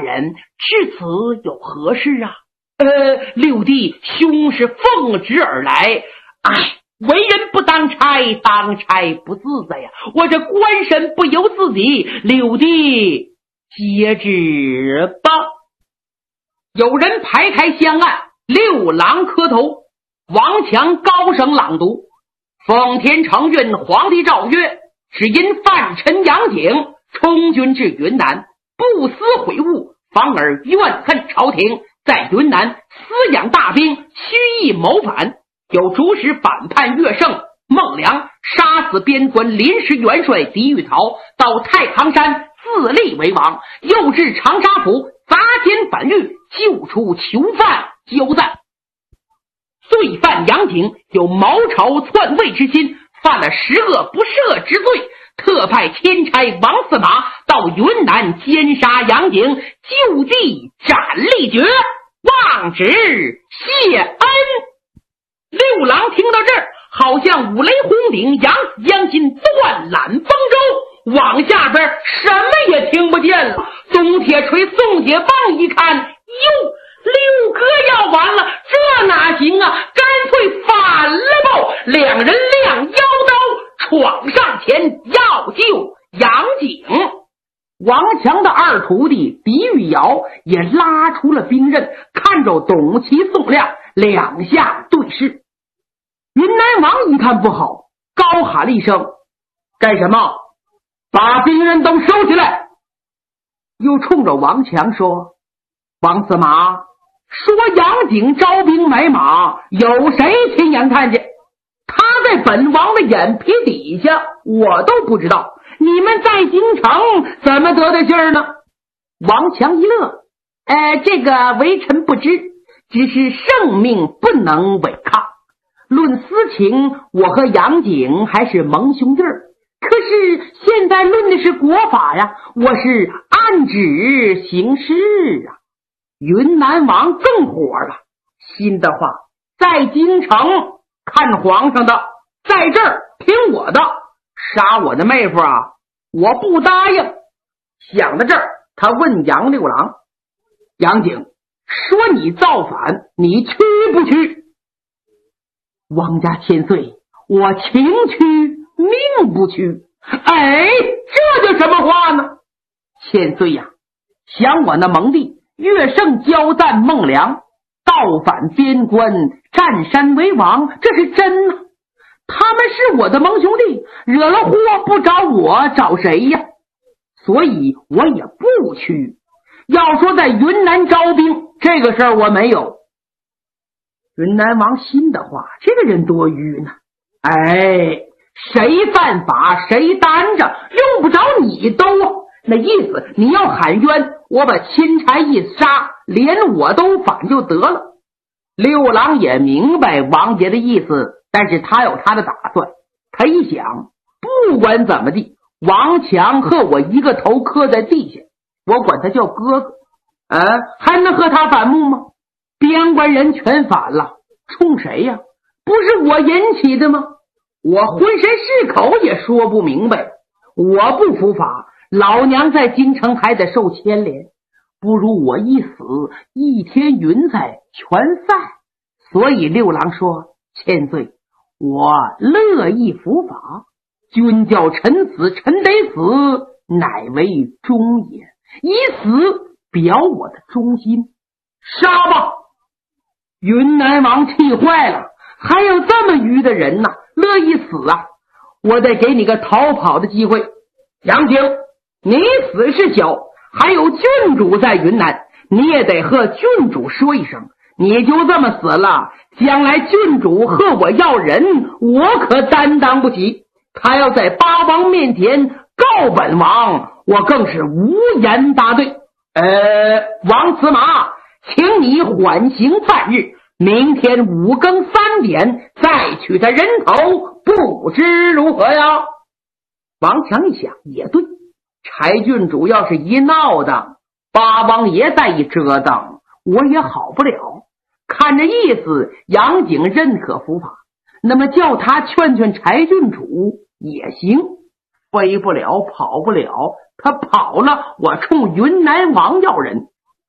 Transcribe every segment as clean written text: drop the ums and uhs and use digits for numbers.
人，至此有何事啊？六弟，兄是奉旨而来，为人不当差，当差不自在呀！我这官身不由自己，六弟接旨吧。有人排开香案，六郎磕头。王强高声朗读：奉天承运皇帝诏曰，是因犯臣杨景充军至云南，不思悔悟，反而怨恨朝廷，在云南私养大兵，蓄意谋反，有主使反叛岳胜、孟良，杀死边关临时元帅狄玉桃，到太行山自立为王，又至长沙府砸监反狱，救出囚犯交战。罪犯杨景有谋朝篡位之心，犯了10恶不赦之罪，特派钦差王司马到云南奸杀杨景，就地斩立决，望旨谢恩。六郎听到这儿，好像五雷轰顶，扬子江心，断缆风舟，往下边什么也听不见了。宋铁锤、宋铁棒一看，哟，六哥要完了，这哪行啊？干脆反了吧！两人亮腰刀，闯上前要救杨景。王强的二徒弟狄玉瑶也拉出了兵刃，看着董齐、宋亮两下对视。云南王一看不好，高喊了一声：干什么？把兵刃都收起来！又冲着王强说：王司马，说杨景招兵买马，有谁亲眼看见？他在本王的眼皮底下，我都不知道，你们在京城怎么得的信儿呢？王强一乐：这个微臣不知，只是圣命不能违抗。论私情，我和杨景还是盟兄弟儿，可是现在论的是国法呀，我是按旨行事啊。云南王更火了，心的话，在京城看皇上的，在这儿听我的，杀我的妹夫啊，我不答应。想到这儿，他问杨六郎：杨景，说你造反，你屈不屈？王家千岁，我情屈命不屈。这就什么话呢？千岁呀，想我那盟弟岳胜交战孟良，倒反边关，占山为王，这是真啊！他们是我的盟兄弟，惹了祸不找我找谁呀？所以我也不屈。要说在云南招兵，这个事儿我没有。云南王心的话，这个人多愚呢。谁犯法谁担着，用不着你兜啊。那意思你要喊冤，我把钦差一杀，连我都反就得了。六郎也明白王爷的意思，但是他有他的打算。他一想，不管怎么地，王强和我一个头磕在地下，我管他叫哥哥，还能和他反目吗？边关人全反了，冲谁呀？不是我引起的吗？我浑身是口也说不明白。我不伏法，老娘在京城还得受牵连，不如我一死，一天云彩全散。所以六郎说：千岁，我乐意伏法，君叫臣死，臣得死，乃为忠也，以死表我的忠心。杀吧！云南王气坏了，还有这么愚的人呢，乐意死啊！我得给你个逃跑的机会。杨景，你死是小，还有郡主在云南，你也得和郡主说一声，你就这么死了，将来郡主和我要人，我可担当不起。他要在八王面前告本王，我更是无言答对。王司马，请你缓刑半日，明天5更3点再取他人头，不知如何呀？王强一想，也对，柴郡主要是一闹的，八王爷再一折腾，我也好不了。看这意思，杨景认可伏法，那么叫他劝劝柴郡主也行。飞不了，跑不了，他跑了，我冲云南王要人，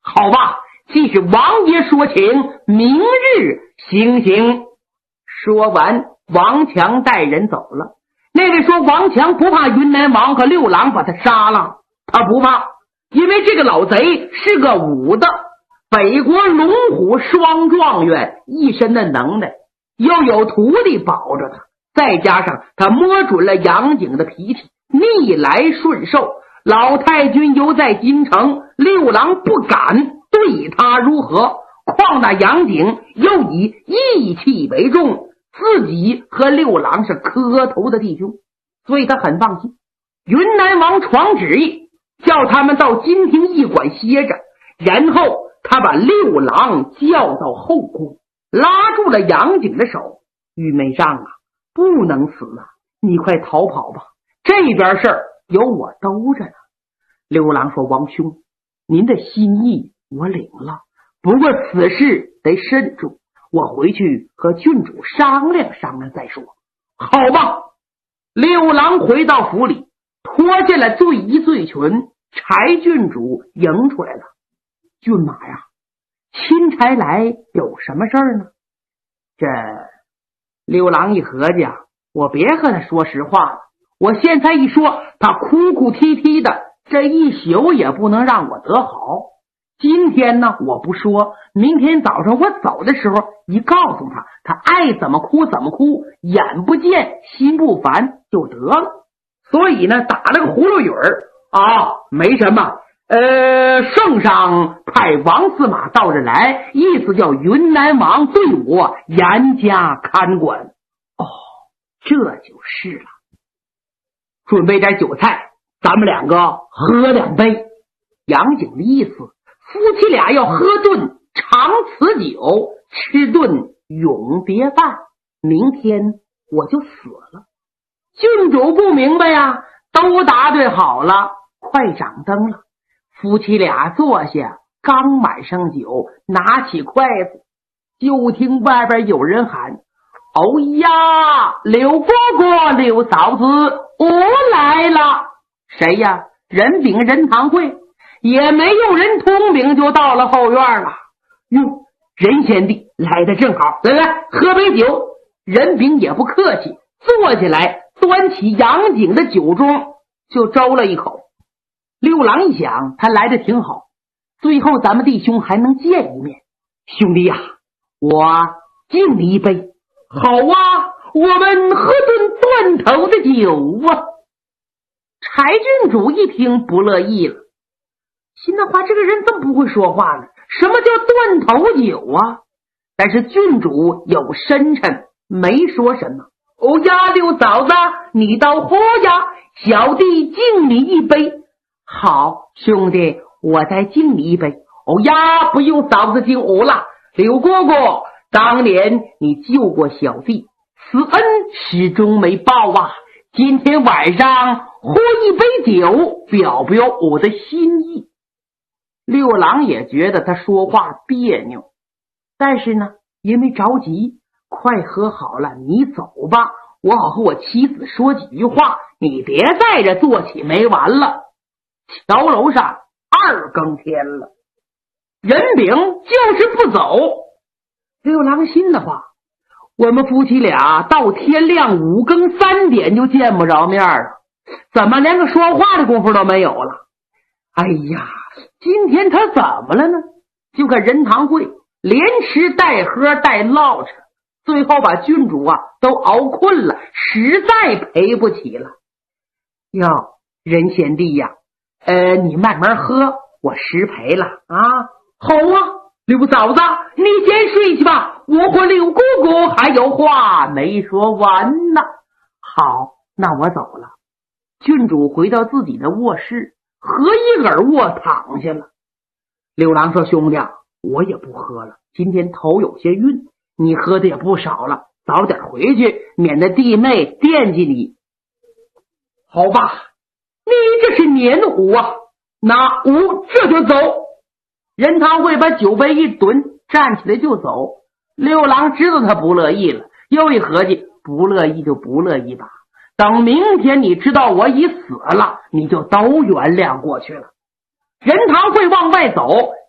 好吧，既是王爷说情，明日行刑。说完，王强带人走了。那位说王强不怕云南王和六郎把他杀了，他不怕，因为这个老贼是个武的，北国龙虎双状元，一身的能耐，又有徒弟保着他，再加上他摸准了杨景的脾气，逆来顺受，老太君犹在京城，六郎不敢对他如何，况那杨景又以义气为重，自己和六郎是磕头的弟兄，所以他很放心。云南王传旨意，叫他们到金庭驿馆歇着，然后他把六郎叫到后宫，拉住了杨景的手。玉梅上啊，不能死啊，你快逃跑吧，这边事儿有我兜着呢。六郎说，王兄，您的心意我领了，不过此事得慎重，我回去和郡主商量商量再说。好吧。六郎回到府里，脱下了醉衣醉裙，柴郡主迎出来了。骏马呀，钦差来有什么事儿呢？这六郎一合计啊，我别和他说实话了，我现在一说，他哭哭啼啼的，这一宿也不能让我得好。今天呢我不说，明天早上我走的时候一告诉他，他爱怎么哭怎么哭，眼不见心不烦就得了。所以呢打了个葫芦语儿啊，没什么，圣上派王司马到这来，意思叫云南王对我严加看管。哦，这就是了。准备点酒菜，咱们两个喝两杯。杨景的意思，夫妻俩要喝顿长此酒，吃顿永别饭，明天我就死了。郡主不明白呀，都答对好了。快掌灯了，夫妻俩坐下，刚满上酒，拿起筷子，就听外边有人喊，哦呀，刘哥哥刘嫂子，我来了。谁呀？任炳任堂会。也没有人通禀就到了后院了。哟，任贤弟来的正好，来喝杯酒。任炳也不客气，坐下来端起杨景的酒盅就周了一口。六郎一想，他来的挺好，最后咱们弟兄还能见一面。兄弟呀，我敬你一杯。好啊，我们喝顿断头的酒啊。柴郡主一听不乐意了，心的话，这个人这么不会说话呢？什么叫断头酒啊？但是郡主有深沉，没说什么。哦呀，六嫂子，你倒喝呀，小弟敬你一杯。好，兄弟，我再敬你一杯。哦呀，不用嫂子敬我了。柳哥哥，当年你救过小弟，此恩始终没报啊。今天晚上喝一杯酒，表表我的心意。六郎也觉得他说话别扭，但是呢，因为着急，快喝好了，你走吧，我好和我妻子说几句话，你别在这坐起没完了。桥楼上二更天了，任炳就是不走。六郎心的话，我们夫妻俩到天亮5更3点就见不着面了，怎么连个说话的功夫都没有了？哎呀，今天他怎么了呢？就看任堂会连吃带喝带唠扯，最后把郡主啊都熬困了，实在赔不起了。哟，任贤弟呀，你慢慢喝，我失陪了啊。好啊，刘嫂子，你先睡去吧，我和刘姑姑还有话没说完呢。好，那我走了。郡主回到自己的卧室，合衣而卧躺下了。六郎说，兄弟，我也不喝了，今天头有些晕，你喝的也不少了，早点回去，免得弟妹惦记你。好吧，你这是年武啊，那我这就走。任堂会把酒杯一蹲，站起来就走。六郎知道他不乐意了，又一合计，不乐意就不乐意吧，等明天你知道我已死了，你就都原谅过去了。任堂会往外走，